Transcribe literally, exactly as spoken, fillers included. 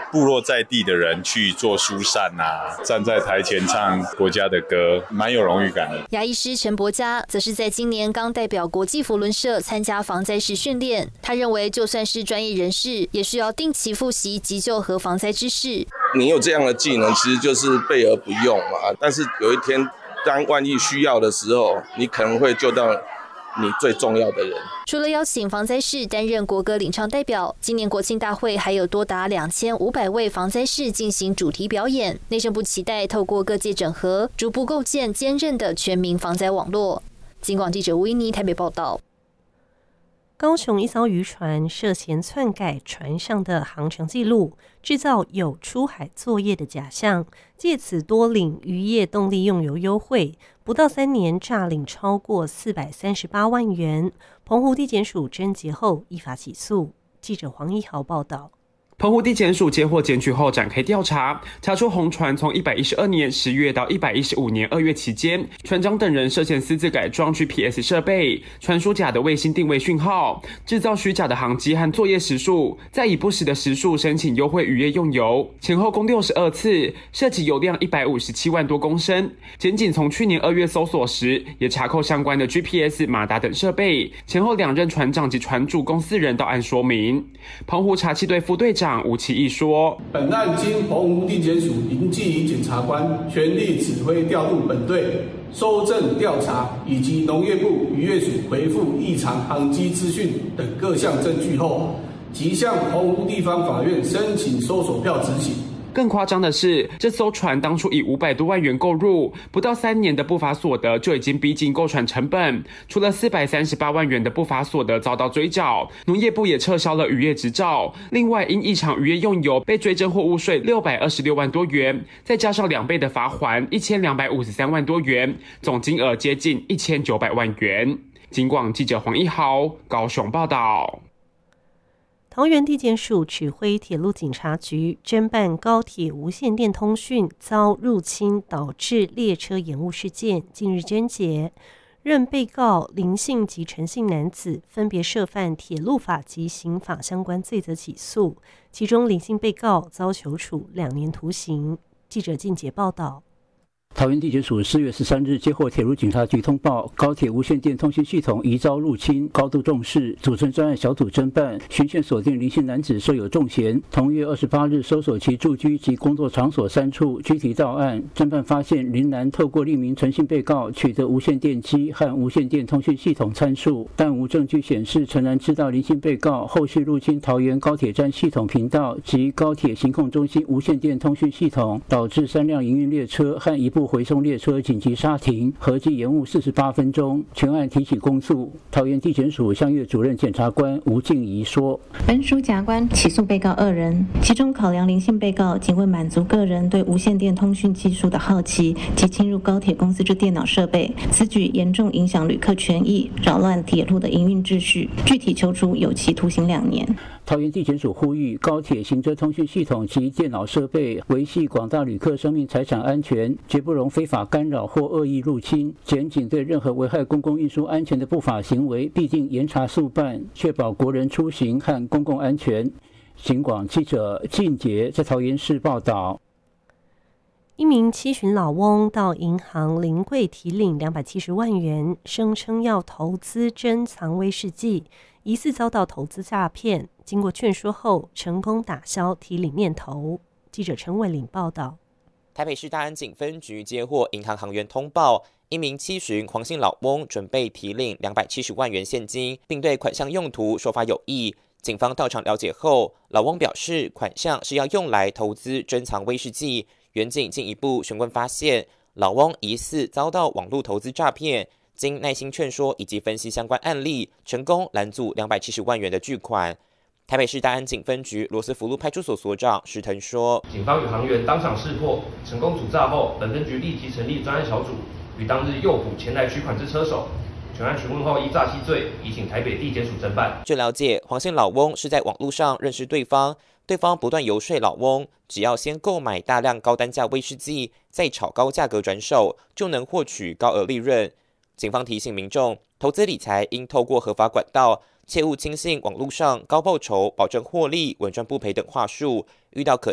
部落在地的人去做疏散啊，站在台前唱国家的歌，蛮有荣誉感的。 牙医师陈伯嘉则是在今年刚代表国际扶轮社参加防灾时训练，他认为就算是专业人士，也需要定期复习急救和防灾知识。 你有这样的技能，其实就是备而不用嘛。但是有一天，当万一需要的时候，你可能会救到你最重要的人。 除了邀请防灾士担任国歌领唱代表，今年国庆大会还有多达两千五百位防灾士进行主题表演。内政部期待透过各界整合，逐步构建坚韧的全民防灾网络。警广记者吴依妮台北报道。 高雄一艘渔船涉嫌篡改船上的航程记录，制造有出海作业的假象，借此多领渔业动力用油优惠，不到三年诈领超过四百三十八万元。澎湖地检署侦结后依法起诉。记者黄一豪报道。 澎湖地检署接获检举后展开调查，查出红船从一百一十二年十月到一百一十五年二月期间，船长等人涉嫌私自改装 G P S 设备，传输假的卫星定位讯号，制造虚假的航机和作业时数，再以不实的时数申请优惠渔业用油，前后共六十二次，涉及油量一百五十七万多公升。检警从去年二月搜索时，也查扣相关的 G P S、马达等设备，前后两任船长及船主共四人到案说明。澎湖查缉队副队长吴其义说， 本案经澎湖地检署林继仪检察官全力指挥调度本队搜证调查，以及农业部渔业署回复异常航机资讯等各项证据后，即向澎湖地方法院申请搜索票执行。 更夸张的是，这艘船当初以五百多万元购入，不到三年的不法所得就已经逼近购船成本。除了四百三十八万元的不法所得遭到追缴，农业部也撤销了渔业执照。另外，因异常渔业用油被追征货物税六百二十六万多元，再加上两倍的罚锾一千两百五十三万多元，总金额接近一千九百万元。警广记者黄一豪高雄报道。 桃园地检署指挥铁路警察局侦办高铁无线电通讯遭入侵导致列车延误事件，近日侦结，任被告林姓及陈姓男子分别涉犯铁路法及刑法相关罪责起诉，其中林姓被告遭求处两年徒刑。记者靳杰报道。 桃园地检署四月十三日接获铁路警察局通报，高铁无线电通讯系统疑遭入侵，高度重视，组成专案小组侦办，循线锁定林姓男子设有重嫌。同月二十八日搜索其住居及工作场所三处，具体到案。侦办发现林男透过匿名陈姓被告取得无线电机和无线电通讯系统参数，但无证据显示陈男知道林姓被告后续入侵桃园高铁站系统频道及高铁行控中心无线电通讯系统，导致三辆营运列车和一部回送列车紧急刹停，合计延误四十八分钟。全案提起公诉。桃园地检署相越主任检察官吴静怡说：“ 本署检察官起诉被告二人，其中考量林姓被告仅为满足个人对无线电通讯技术的好奇及侵入高铁公司之电脑设备，此举严重影响旅客权益，扰乱铁路的营运秩序，具体求处有期徒刑两年。” 桃园地检署呼吁高铁行车通讯系统及电脑设备维系广大旅客生命财产安全，绝不容非法干扰或恶意入侵。检警对任何危害公共运输安全的不法行为，必定严查速办，确保国人出行和公共安全。警广记者靳杰在桃园市报道。 一名七旬老翁到银行临柜提领两百七十万元，声称要投资珍藏威士忌，疑似遭到投资诈骗。经过劝说后，成功打消提领念头。记者陈伟玲报道。 台北市大安警分局接获银行行员通报，一名七旬黄姓老翁准备提领两百七十万元现金，并对款项用途说法有异。警方到场了解后，老翁表示款项是要用来投资珍藏威士忌。员警进一步询问发现，老翁疑似遭到网络投资诈骗，经耐心劝说以及分析相关案例，成功拦阻两百七十万元的巨款。台北市大安警分局罗斯福路派出所所长石腾说， 警方与行员当场识破，成功阻诈后，本分局立即成立专案小组，与当日诱捕前来取款之车手全案询问后，依诈欺罪移请台北地检署侦办。 据了解，黄姓老翁是在网络上认识对方，对方不断游说老翁，只要先购买大量高单价威士忌，再炒高价格转手，就能获取高额利润。警方提醒民众，投资理财应透过合法管道，切勿轻信网络上高报酬、保证获利、稳赚不赔等话术。遇到可